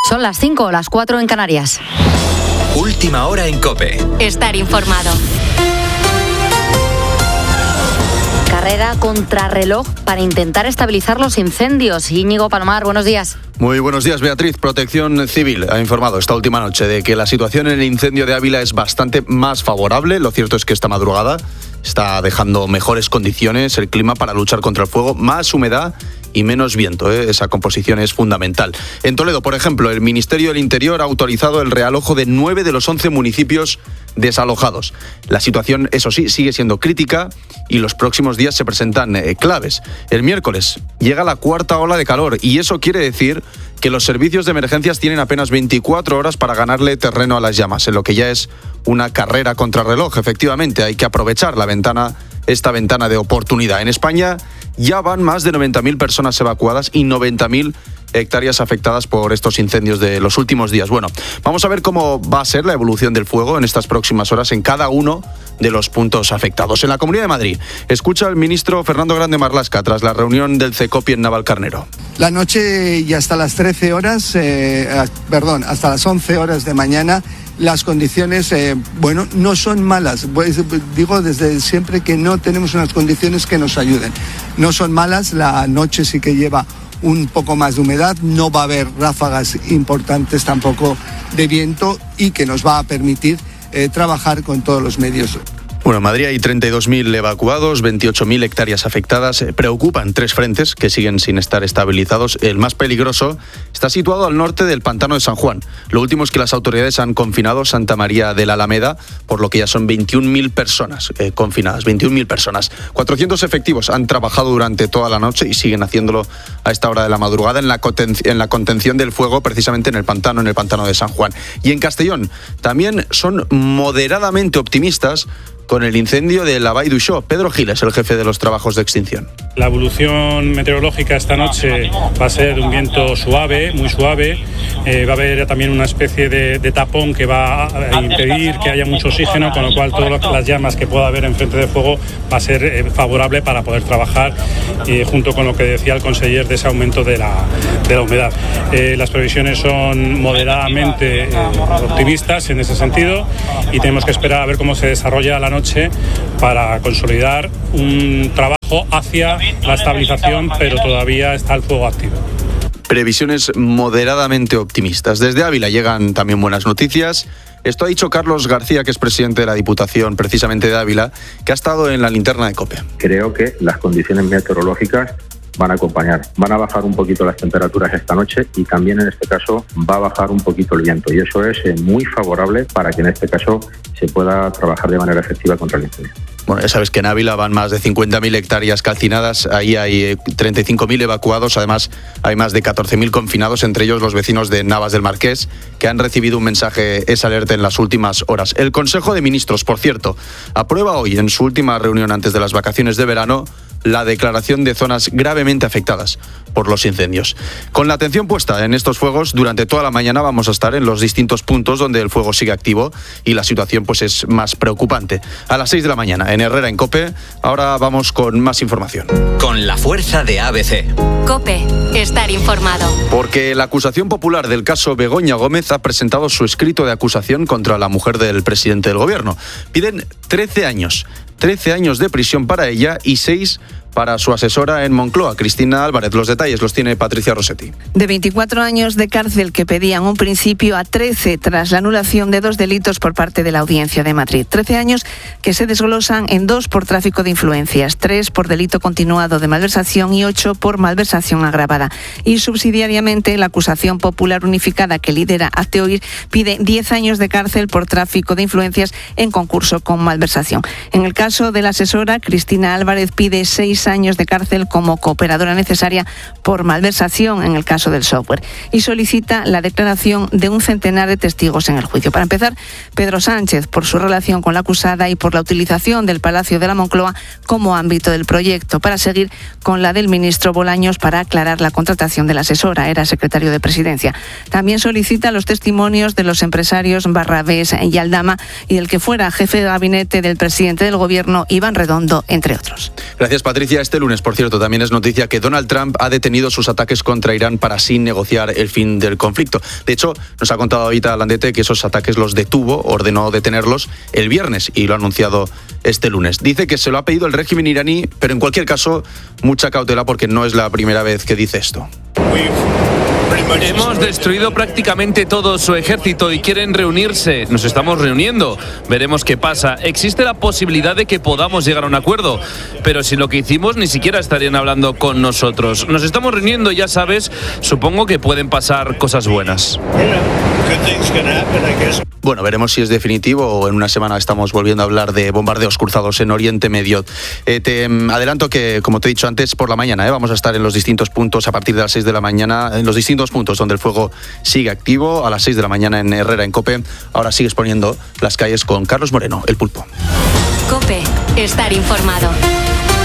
Son las 5, las 4 en Canarias. Última hora en COPE. Estar informado. Carrera contrarreloj para intentar estabilizar los incendios. Íñigo Palomar, buenos días. Muy buenos días, Beatriz. Protección Civil ha informado esta última noche de que la situación en el incendio de Ávila es bastante más favorable. Lo cierto es que esta madrugada está dejando mejores condiciones el clima para luchar contra el fuego, más humedad y menos viento. Esa composición es fundamental. En Toledo, por ejemplo, el Ministerio del Interior ha autorizado el realojo de 9 de los 11 municipios desalojados. La situación, eso sí, sigue siendo crítica y los próximos días se presentan claves. El miércoles llega la cuarta ola de calor y eso quiere decir que los servicios de emergencias tienen apenas 24 horas para ganarle terreno a las llamas, en lo que ya es una carrera contrarreloj. Efectivamente, hay que aprovechar esta ventana de oportunidad. En España ya van más de 90.000 personas evacuadas y 90.000 hectáreas afectadas por estos incendios de los últimos días. Bueno, vamos a ver cómo va a ser la evolución del fuego en estas próximas horas en cada uno de los puntos afectados. En la Comunidad de Madrid, escucha al ministro Fernando Grande Marlaska tras la reunión del CECOPI en Navalcarnero. La noche y hasta las 13 horas, hasta las 11 horas de mañana, las condiciones, no son malas. Pues, digo desde siempre que no tenemos unas condiciones que nos ayuden. No son malas, la noche sí que lleva un poco más de humedad, no va a haber ráfagas importantes tampoco de viento y que nos va a permitir trabajar con todos los medios. Bueno, en Madrid hay 32.000 evacuados, 28.000 hectáreas afectadas. Preocupan 3 frentes que siguen sin estar estabilizados. El más peligroso está situado al norte del pantano de San Juan. Lo último es que las autoridades han confinado Santa María de la Alameda, por lo que ya son 21.000 personas confinadas, 21.000 personas. 400 efectivos han trabajado durante toda la noche y siguen haciéndolo a esta hora de la madrugada en la contención del fuego, precisamente en el pantano de San Juan. Y en Castellón también son moderadamente optimistas con el incendio de la Vall d'Uixó. Pedro Giles, el jefe de los trabajos de extinción. La evolución meteorológica esta noche va a ser un viento suave, muy suave. Va a haber también una especie de tapón que va a impedir que haya mucho oxígeno, con lo cual todas las llamas que pueda haber en frente de fuego va a ser favorable para poder trabajar, junto con lo que decía el conseller de ese aumento de la humedad. Las previsiones son moderadamente optimistas en ese sentido y tenemos que esperar a ver cómo se desarrolla la noche para consolidar un trabajo hacia la estabilización, pero todavía está el fuego activo. Previsiones moderadamente optimistas. Desde Ávila llegan también buenas noticias. Esto ha dicho Carlos García, que es presidente de la Diputación precisamente de Ávila, que ha estado en la linterna de COPE. Creo que las condiciones meteorológicas van a acompañar. Van a bajar un poquito las temperaturas esta noche y también en este caso va a bajar un poquito el viento y eso es muy favorable para que en este caso se pueda trabajar de manera efectiva contra el incendio. Bueno, ya sabes que en Ávila van más de 50.000 hectáreas calcinadas, ahí hay 35.000 evacuados, además hay más de 14.000 confinados, entre ellos los vecinos de Navas del Marqués, que han recibido un mensaje esa alerta en las últimas horas. El Consejo de Ministros, por cierto, aprueba hoy en su última reunión antes de las vacaciones de verano la declaración de zonas gravemente afectadas por los incendios. Con la atención puesta en estos fuegos, durante toda la mañana vamos a estar en los distintos puntos donde el fuego sigue activo y la situación pues es más preocupante. A las 6 de la mañana en Herrera, en COPE, ahora vamos con más información. Con la fuerza de ABC. COPE, estar informado. Porque la acusación popular del caso Begoña Gómez ha presentado su escrito de acusación contra la mujer del presidente del gobierno. Piden 13 años de prisión para ella y 6 para su asesora en Moncloa, Cristina Álvarez. Los detalles los tiene Patricia Rossetti. De 24 años de cárcel que pedían un principio a 13 tras la anulación de 2 delitos por parte de la Audiencia de Madrid. 13 años que se desglosan en 2 por tráfico de influencias, 3 por delito continuado de malversación y 8 por malversación agravada. Y subsidiariamente la acusación popular unificada que lidera Hazte Oír pide 10 años de cárcel por tráfico de influencias en concurso con malversación. En el caso de la asesora, Cristina Álvarez pide 6 años de cárcel como cooperadora necesaria por malversación en el caso del software y solicita la declaración de un centenar de testigos en el juicio. Para empezar, Pedro Sánchez, por su relación con la acusada y por la utilización del Palacio de la Moncloa como ámbito del proyecto. Para seguir con la del ministro Bolaños para aclarar la contratación de la asesora, era secretario de Presidencia. También solicita los testimonios de los empresarios Barrabés y Aldama y del que fuera jefe de gabinete del presidente del gobierno, Iván Redondo, entre otros. Gracias, Patricia. noticia este lunes, por cierto, también es noticia que Donald Trump ha detenido sus ataques contra Irán para así negociar el fin del conflicto. De hecho, nos ha contado ahorita Landete que esos ataques los detuvo, ordenó detenerlos el viernes y lo ha anunciado este lunes. Dice que se lo ha pedido el régimen iraní, pero en cualquier caso, mucha cautela porque no es la primera vez que dice esto. Hemos destruido prácticamente todo su ejército y quieren reunirse. Nos estamos reuniendo. Veremos qué pasa. Existe la posibilidad de que podamos llegar a un acuerdo, pero sin lo que hicimos ni siquiera estarían hablando con nosotros. Nos estamos reuniendo, ya sabes, supongo que pueden pasar cosas buenas. Bueno, veremos si es definitivo o en una semana estamos volviendo a hablar de bombardeos cruzados en Oriente Medio. Te adelanto que, como te he dicho antes, por la mañana vamos a estar en los distintos puntos a partir de las 6 de la mañana, en los distintos puntos donde el fuego sigue activo, a las 6 de la mañana en Herrera, en COPE. Ahora sigues poniendo las calles con Carlos Moreno, el Pulpo. COPE, estar informado.